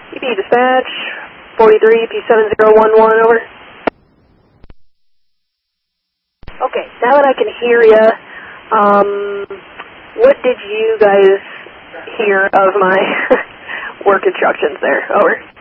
EP dispatch, 43 P7011, over. Okay, now that I can hear you, what did you guys hear of my work instructions there? Over.